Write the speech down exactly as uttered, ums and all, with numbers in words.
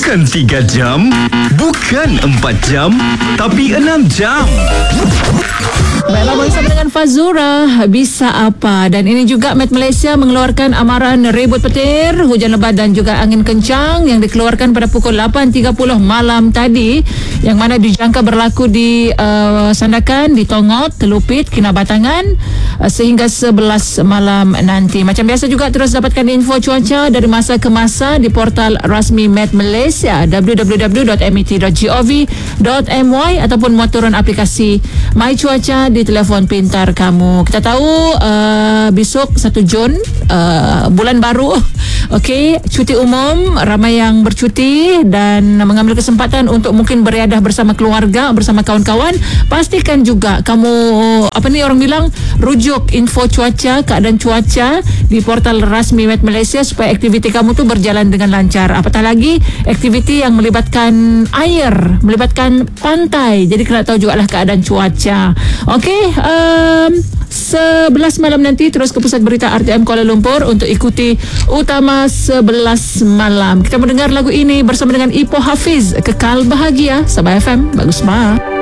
Bukan tiga jam, bukan empat jam, tapi enam jam. Baiklah, bersama dengan Fazura, bisa apa? Dan ini juga Met Malaysia mengeluarkan amaran ribut petir, hujan lebat dan juga angin kencang yang dikeluarkan pada pukul lapan tiga puluh malam tadi, yang mana dijangka berlaku di uh, Sandakan, di Tongot, Telupit, Kinabatangan uh, sehingga sebelas malam nanti. Macam biasa juga terus dapatkan info cuaca dari masa ke masa di portal rasmi Met Malaysia w w w dot met dot gov dot my ataupun muat turun aplikasi My Cuaca di telefon pintar kamu. Kita tahu uh, besok satu Jun, uh, bulan baru. Okey, cuti umum, ramai yang bercuti dan mengambil kesempatan untuk mungkin beriadah bersama keluarga, bersama kawan-kawan. Pastikan juga kamu, apa ni orang bilang, rujuk info cuaca, keadaan cuaca di portal rasmi Met Malaysia supaya aktiviti kamu tu berjalan dengan lancar. Apatah lagi aktiviti yang melibatkan air, melibatkan pantai. Jadi kena tahu jugalah keadaan cuaca. Okey, um, sebelas malam nanti terus ke Pusat Berita R T M Kuala Lumpur untuk ikuti Utama sebelas malam. Kita mendengar lagu ini bersama dengan Ipoh Hafiz, Kekal Bahagia. Sabah F M, bagus banget.